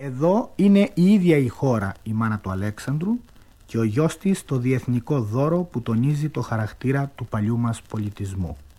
Εδώ είναι η ίδια η χώρα, η μάνα του Αλέξανδρου, και ο γιος της το διεθνικό δώρο που τονίζει το χαρακτήρα του παλιού μας πολιτισμού.